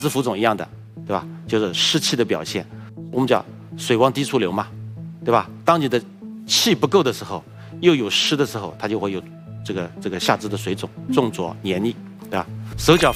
子浮肿一样的，对吧？就是湿气的表现。我们讲水往低处流嘛，对吧？当你的气不够的时候，又有湿的时候，它就会有这个下肢的水肿、重浊、黏腻，对吧？手脚